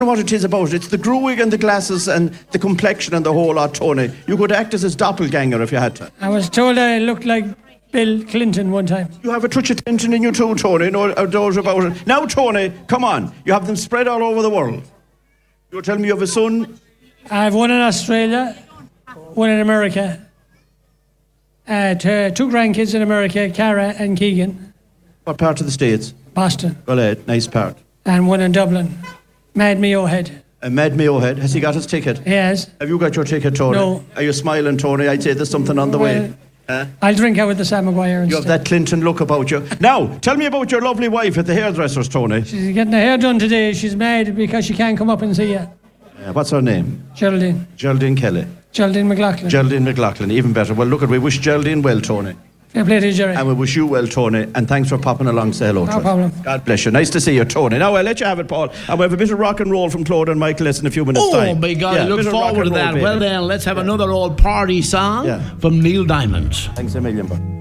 what it is about it. It's the growing and the glasses and the complexion and the whole lot, Tony. You could act as his doppelganger if you had to. I was told I looked like Bill Clinton one time. You have a touch of Clinton in you too, Tony. No doubt about it. Now, Tony, come on. You have them spread all over the world. You're telling me you have a son? I have one in Australia, one in America. 2 grandkids in America, Cara and Keegan. What part of the States? Boston. Well, nice part. And one in Dublin. Mad Mayo Head. Mad Mayo Head. Has he got his ticket? He has. Have you got your ticket, Tony? No. Are you smiling, Tony? I'd say there's something on the way. I'll drink out with the Sam Maguire instead. You have that Clinton look about you. Now, tell me about your lovely wife at the hairdressers, Tony. She's getting her hair done today. She's mad because she can't come up and see you. What's her name? Geraldine. Geraldine Kelly. Geraldine McLaughlin. Geraldine McLaughlin, even better. Well, look, we wish Geraldine well, Tony. Fair play to you, Jerry. And we wish you well, Tony. And thanks for popping along to say hello to us. No problem. God bless you. Nice to see you, Tony. Now, I'll let you have it, Paul. And we have a bit of rock and roll from Claude and Michael in a few minutes' time. Oh, my God. I look forward to that. Well, then, let's have another old party song from Neil Diamond. Thanks a million, bud.